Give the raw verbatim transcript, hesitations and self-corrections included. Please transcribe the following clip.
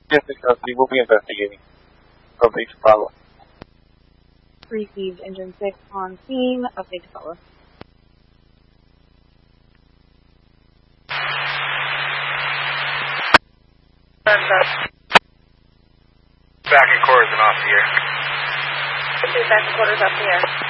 Yes, we will be investigating. Update to follow. Received engine six on scene. Update to follow. Back in quarters and off the air. Back in quarters off the air.